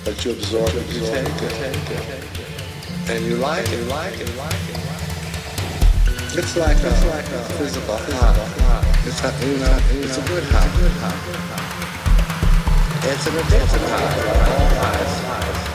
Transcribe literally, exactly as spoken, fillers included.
that you absorb it, you take it, and you like it, like it, like it. It's like a, it's like a physical high. It's a, you know, it's a good high. It's an addictive high, like all highs.